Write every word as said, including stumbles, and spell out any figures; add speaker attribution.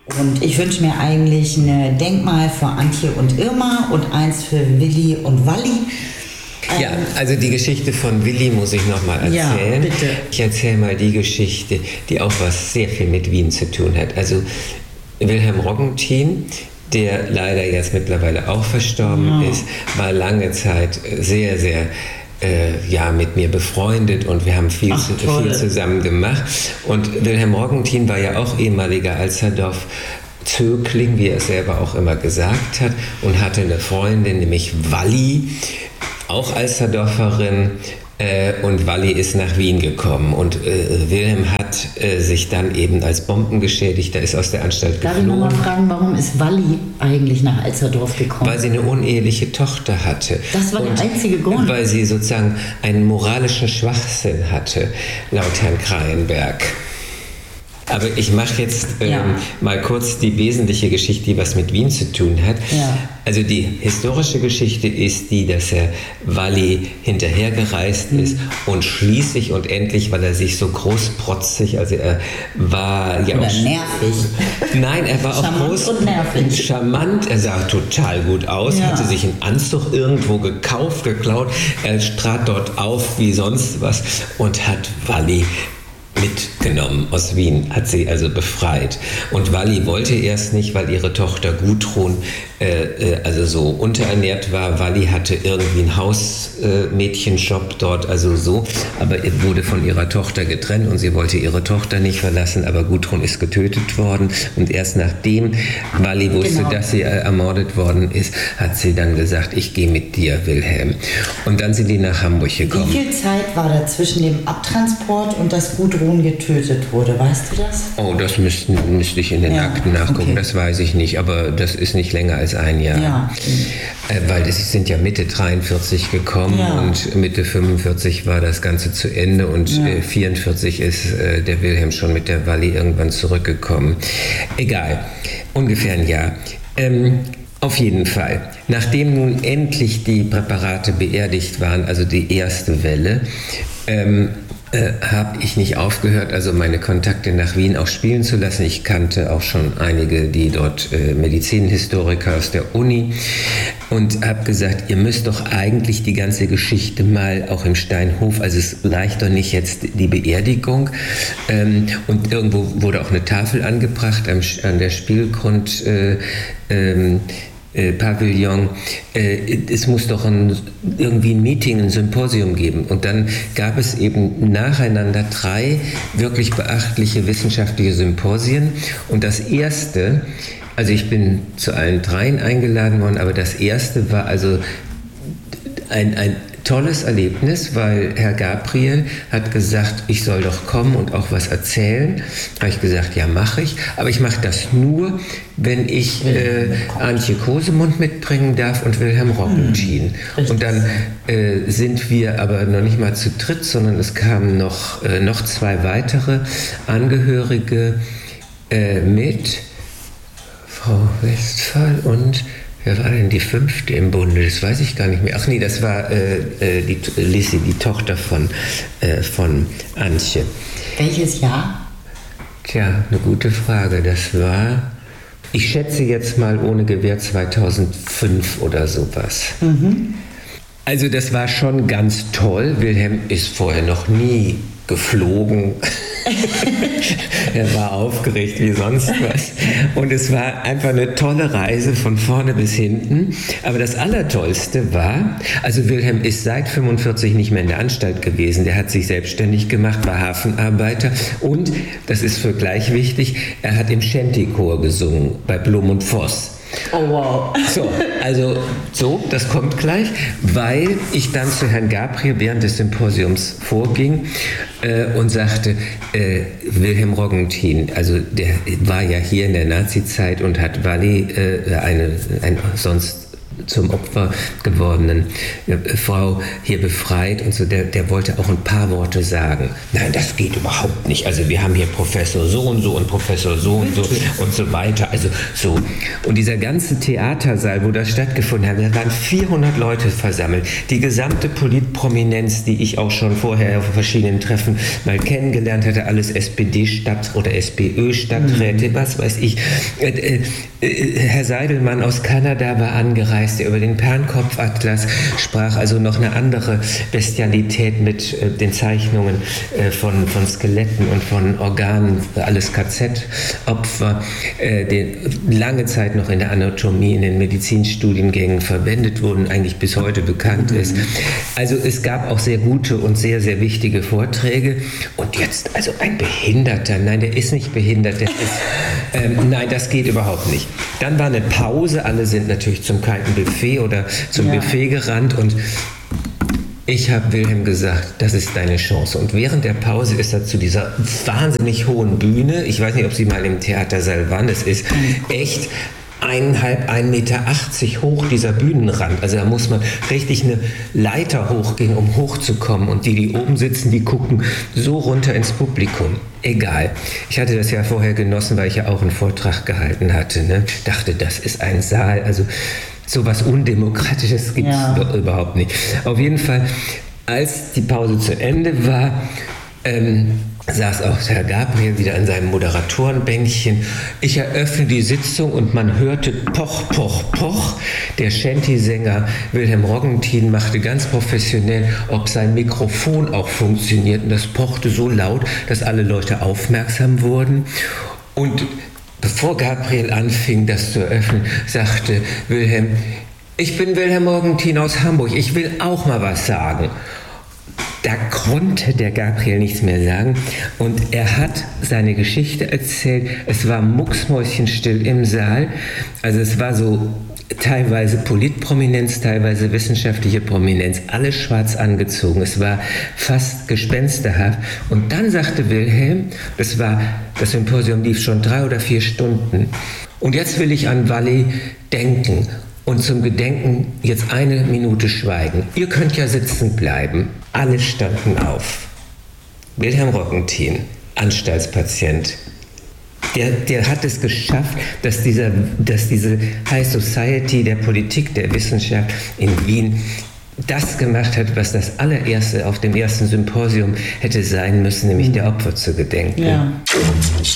Speaker 1: Und ich wünsche mir eigentlich ein Denkmal für Antje und Irma und eins für Willi und Walli.
Speaker 2: Ja, also die Geschichte von Willi muss ich nochmal erzählen.
Speaker 1: Ja, bitte.
Speaker 2: Ich erzähle mal die Geschichte, die auch was sehr viel mit Wien zu tun hat. Also Wilhelm Roggentin, der leider jetzt mittlerweile auch verstorben ja. ist, war lange Zeit sehr, sehr äh, ja, mit mir befreundet und wir haben viel, Ach, zu, viel zusammen gemacht. Und Wilhelm Roggentin war ja auch ehemaliger Alsterdorf Zögling, wie er selber auch immer gesagt hat, und hatte eine Freundin, nämlich Walli, auch Alsterdorferin, äh, und Walli ist nach Wien gekommen und äh, Wilhelm hat äh, sich dann eben als bombengeschädigter ist aus der Anstalt geflohen.
Speaker 1: Darf ich nochmal fragen, warum ist Walli eigentlich nach Alsterdorf gekommen?
Speaker 2: Weil sie eine uneheliche Tochter hatte.
Speaker 1: Das war
Speaker 2: und
Speaker 1: der einzige Grund?
Speaker 2: Weil sie sozusagen einen moralischen Schwachsinn hatte, laut Herrn Krayenberg. Aber ich mache jetzt ähm, ja. mal kurz die wesentliche Geschichte, die was mit Wien zu tun hat.
Speaker 1: Ja.
Speaker 2: Also die historische Geschichte ist die, dass er Walli hinterhergereist mhm. ist und schließlich und endlich, weil er sich so großprotzig, also er war ja
Speaker 1: Oder
Speaker 2: auch...
Speaker 1: nervig.
Speaker 2: Nein, er war
Speaker 1: charmant
Speaker 2: auch groß...
Speaker 1: und nervig.
Speaker 2: Charmant, er sah total gut aus,
Speaker 1: ja.
Speaker 2: hatte sich einen Anzug irgendwo gekauft, geklaut, er trat dort auf wie sonst was und hat Walli mitgenommen aus Wien, hat sie also befreit. Und Walli wollte erst nicht, weil ihre Tochter Gudrun äh, äh, also so unterernährt war. Walli hatte irgendwie einen Hausmädchenjob äh, dort, also so, aber er wurde von ihrer Tochter getrennt und sie wollte ihre Tochter nicht verlassen, aber Gudrun ist getötet worden und erst nachdem Walli wusste, genau. dass sie äh, ermordet worden ist, hat sie dann gesagt, ich gehe mit dir, Wilhelm. Und dann sind die nach Hamburg gekommen.
Speaker 1: Wie viel Zeit war da zwischen dem Abtransport und dass Gudrun getötet wurde, weißt du das?
Speaker 2: Oh, das müsste, müsste ich in den ja, Akten nachgucken, okay. Das weiß ich nicht, aber das ist nicht länger als ein Jahr.
Speaker 1: Ja.
Speaker 2: Äh, weil sie sind ja Mitte dreiundvierzig gekommen ja. und Mitte fünfundvierzig war das Ganze zu Ende und ja. äh, vierundvierzig ist äh, der Wilhelm schon mit der Walli irgendwann zurückgekommen. Egal, ungefähr ein Jahr. Ähm, Auf jeden Fall. Nachdem nun endlich die Präparate beerdigt waren, also die erste Welle, ähm, äh, habe ich nicht aufgehört, also meine Kontakte nach Wien auch spielen zu lassen. Ich kannte auch schon einige, die dort äh, Medizinhistoriker aus der Uni und habe gesagt, ihr müsst doch eigentlich die ganze Geschichte mal auch im Steinhof, also es reicht doch nicht jetzt die Beerdigung. Ähm, und irgendwo wurde auch eine Tafel angebracht am, an der Spielgrund äh, ähm, Äh, Pavillon, äh, es muss doch ein, irgendwie ein Meeting, ein Symposium geben. Und dann gab es eben nacheinander drei wirklich beachtliche wissenschaftliche Symposien. Und das erste, also ich bin zu allen dreien eingeladen worden, aber das erste war also ein, ein tolles Erlebnis, weil Herr Gabriel hat gesagt, ich soll doch kommen und auch was erzählen. Da habe ich gesagt, ja, mache ich. Aber ich mache das nur, wenn ich äh, Antje Kosemund mitbringen darf und Wilhelm Roggentin. Hm, und dann äh, sind wir aber noch nicht mal zu dritt, sondern es kamen noch, äh, noch zwei weitere Angehörige äh, mit. Frau Westphal und wer war denn die fünfte im Bunde? Das weiß ich gar nicht mehr. Ach nee, das war äh, die Lissi, die Tochter von, äh, von Antje.
Speaker 1: Welches Jahr?
Speaker 2: Tja, eine gute Frage. Das war, ich schätze jetzt mal ohne Gewehr zweitausendfünf oder sowas. Mhm. Also das war schon ganz toll. Wilhelm ist vorher noch nie geflogen. Er war aufgeregt wie sonst was. Und es war einfach eine tolle Reise von vorne bis hinten. Aber das Allertollste war, also Wilhelm ist seit fünfundvierzig nicht mehr in der Anstalt gewesen. Der hat sich selbstständig gemacht, war Hafenarbeiter. Und, das ist für gleich wichtig, er hat im Shanty-Chor gesungen bei Blum und Voss.
Speaker 1: Oh wow.
Speaker 2: So, also so, das kommt gleich, weil ich dann zu Herrn Gabriel während des Symposiums vorging äh, und sagte, äh, Wilhelm Roggentin, also der war ja hier in der Nazi-Zeit und hat Walli, äh, eine, ein sonst zum Opfer gewordenen äh, Frau hier befreit und so, der, der wollte auch ein paar Worte sagen. Nein, das geht überhaupt nicht. Also wir haben hier Professor so und so und Professor so und so und so weiter. Also so. Und dieser ganze Theatersaal, wo das stattgefunden hat, da waren vierhundert Leute versammelt. Die gesamte Politprominenz, die ich auch schon vorher auf verschiedenen Treffen mal kennengelernt hatte, alles S P D-Stadt- oder S P Ö-Stadträte, mhm. was weiß ich. Äh, äh, äh, Herr Seidelmann aus Kanada war angereist, der über den Pernkopfatlas sprach, also noch eine andere Bestialität mit äh, den Zeichnungen äh, von, von Skeletten und von Organen, alles K Z-Opfer, äh, die lange Zeit noch in der Anatomie, in den Medizinstudiengängen verwendet wurden, eigentlich bis heute bekannt mhm. ist. Also es gab auch sehr gute und sehr, sehr wichtige Vorträge. Und jetzt, also ein Behinderter, nein, der ist nicht behindert, der ist, ähm, nein, das geht überhaupt nicht. Dann war eine Pause, alle sind natürlich zum kalten Buffet oder zum ja. Buffet gerannt und ich habe Wilhelm gesagt, das ist deine Chance. Und während der Pause ist er zu dieser wahnsinnig hohen Bühne, ich weiß nicht, ob Sie mal im Theatersaal waren, das ist echt eineinhalb, ein Meter achtzig hoch, dieser Bühnenrand. Also da muss man richtig eine Leiter hochgehen, um hochzukommen. Und die, die oben sitzen, die gucken so runter ins Publikum. Egal. Ich hatte das ja vorher genossen, weil ich ja auch einen Vortrag gehalten hatte. Ne? Dachte, das ist ein Saal. Also sowas Undemokratisches gibt es ja. überhaupt nicht. Auf jeden Fall, als die Pause zu Ende war, ähm, saß auch Herr Gabriel wieder an seinem Moderatorenbänkchen. Ich eröffne die Sitzung und man hörte Poch, Poch, Poch. Der Shanty-Sänger Wilhelm Roggentin machte ganz professionell, ob sein Mikrofon auch funktioniert. Und das pochte so laut, dass alle Leute aufmerksam wurden. Und bevor Gabriel anfing, das zu eröffnen, sagte Wilhelm, ich bin Wilhelm Roggentin aus Hamburg, ich will auch mal was sagen. Da konnte der Gabriel nichts mehr sagen und er hat seine Geschichte erzählt. Es war mucksmäuschenstill im Saal, also es war so teilweise Politprominenz, teilweise wissenschaftliche Prominenz, alles schwarz angezogen. Es war fast gespensterhaft. Und dann sagte Wilhelm, das war, das Symposium lief schon drei oder vier Stunden. Und jetzt will ich an Walli denken. Und zum Gedenken jetzt eine Minute schweigen. Ihr könnt ja sitzen bleiben. Alle standen auf. Wilhelm Roggentin, Anstaltspatient. Der, der hat es geschafft, dass, dieser, dass diese High Society der Politik, der Wissenschaft in Wien das gemacht hat, was das allererste auf dem ersten Symposium hätte sein müssen, nämlich der Opfer zu gedenken. Ja.